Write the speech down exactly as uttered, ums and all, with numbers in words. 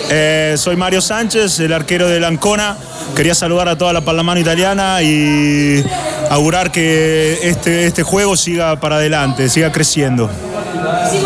Eh, soy Mario Sánchez, el arquero del Ancona. Quería saludar a toda la Pallamano italiana y augurar que este, este juego siga para adelante, siga creciendo.